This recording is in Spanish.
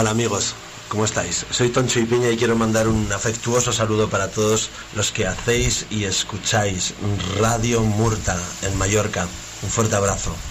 Hola amigos, ¿cómo estáis? Soy Toncho y Piña y quiero mandar un afectuoso saludo para todos los que hacéis y escucháis Radio Murta en Mallorca. Un fuerte abrazo.